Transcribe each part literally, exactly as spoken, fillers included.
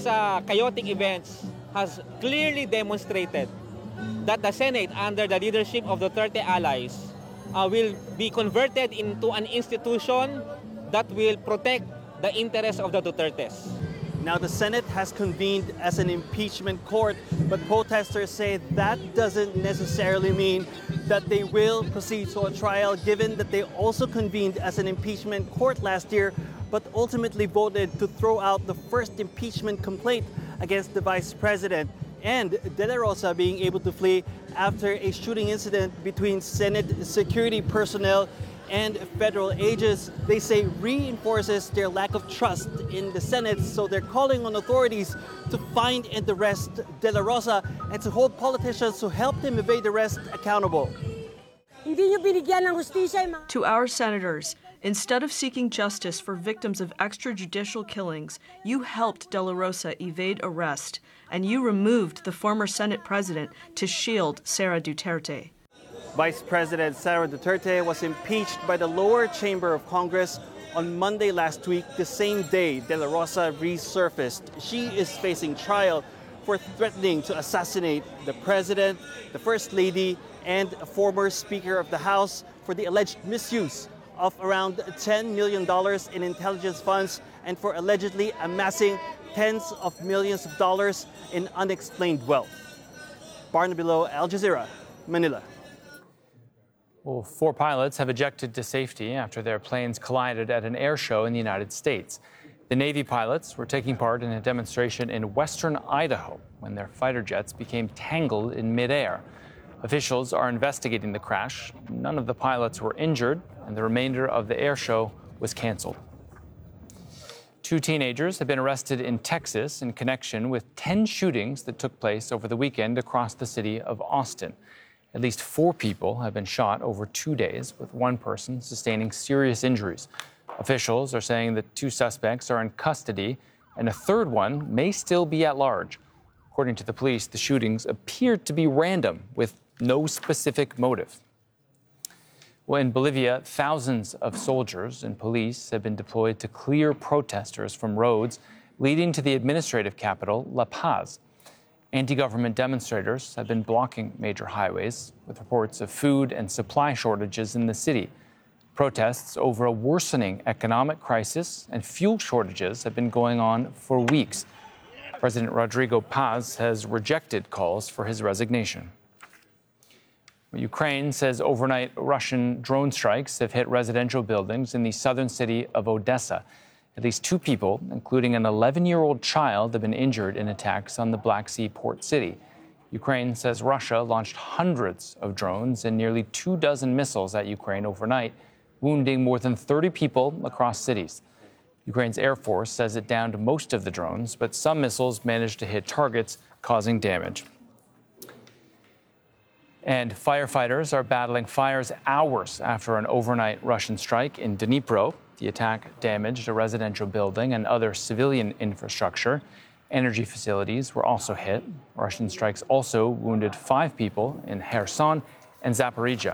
uh, chaotic events has clearly demonstrated that the Senate, under the leadership of the Duterte allies, uh, will be converted into an institution that will protect the interests of the Dutertes. Now, the Senate has convened as an impeachment court, but protesters say that doesn't necessarily mean that they will proceed to a trial, given that they also convened as an impeachment court last year, but ultimately voted to throw out the first impeachment complaint against the vice president, and De La Rosa being able to flee after a shooting incident between Senate security personnel and federal agents. They say reinforces their lack of trust in the Senate, so they're calling on authorities to find and arrest De La Rosa and to hold politicians who helped him evade arrest accountable. To our senators, instead of seeking justice for victims of extrajudicial killings, you helped De La Rosa evade arrest, and you removed the former Senate president to shield Sara Duterte. Vice President Sara Duterte was impeached by the lower chamber of Congress on Monday last week, the same day De La Rosa resurfaced. She is facing trial for threatening to assassinate the president, the first lady, and a former Speaker of the House for the alleged misuse of around ten million dollars in intelligence funds and for allegedly amassing tens of millions of dollars in unexplained wealth. Barnaby Lowe, Al Jazeera, Manila. Well, four pilots have ejected to safety after their planes collided at an air show in the United States. The Navy pilots were taking part in a demonstration in western Idaho when their fighter jets became tangled in midair. Officials are investigating the crash. None of the pilots were injured, and the remainder of the air show was canceled. Two teenagers have been arrested in Texas in connection with ten shootings that took place over the weekend across the city of Austin. At least four people have been shot over two days, with one person sustaining serious injuries. Officials are saying that two suspects are in custody, and a third one may still be at large. According to the police, the shootings appeared to be random, with no specific motive. Well, in Bolivia, thousands of soldiers and police have been deployed to clear protesters from roads leading to the administrative capital, La Paz. Anti-government demonstrators have been blocking major highways, with reports of food and supply shortages in the city. Protests over a worsening economic crisis and fuel shortages have been going on for weeks. President Rodrigo Paz has rejected calls for his resignation. Ukraine says overnight Russian drone strikes have hit residential buildings in the southern city of Odessa. At least two people, including an eleven-year-old child, have been injured in attacks on the Black Sea port city. Ukraine says Russia launched hundreds of drones and nearly two dozen missiles at Ukraine overnight, wounding more than thirty people across cities. Ukraine's Air Force says it downed most of the drones, but some missiles managed to hit targets, causing damage. And firefighters are battling fires hours after an overnight Russian strike in Dnipro. The attack damaged a residential building and other civilian infrastructure. Energy facilities were also hit. Russian strikes also wounded five people in Kherson and Zaporizhia.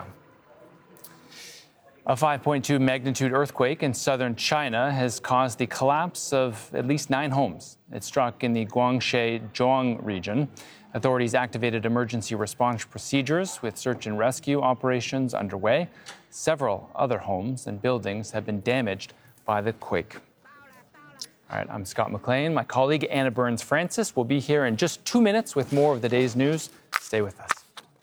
A five point two magnitude earthquake in southern China has caused the collapse of at least nine homes. It struck in the Guangxi-Zhuang region. Authorities activated emergency response procedures with search and rescue operations underway. Several other homes and buildings have been damaged by the quake. All right, I'm Scott McLean. My colleague Anna Burns-Francis will be here in just two minutes with more of the day's news. Stay with us.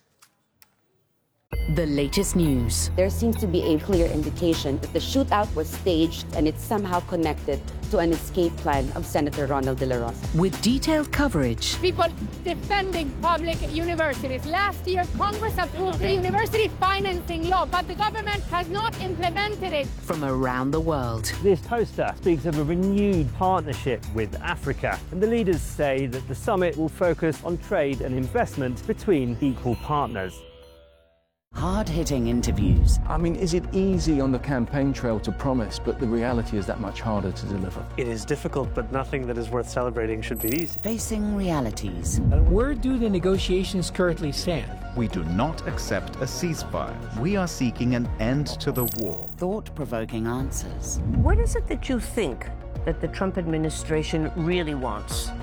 The latest news. There seems to be a clear indication that the shootout was staged and it's somehow connected to an escape plan of Senator Ronald De La Rosa. With detailed coverage. People defending public universities. Last year, Congress approved the university financing law, but the government has not implemented it. From around the world. This poster speaks of a renewed partnership with Africa, and the leaders say that the summit will focus on trade and investment between equal partners. Hard-hitting interviews. I mean, is it easy on the campaign trail to promise, but the reality is that much harder to deliver? It is difficult, but nothing that is worth celebrating should be easy. Facing realities. Where do the negotiations currently stand? We do not accept a ceasefire. We are seeking an end to the war. Thought-provoking answers. What is it that you think that the Trump administration really wants?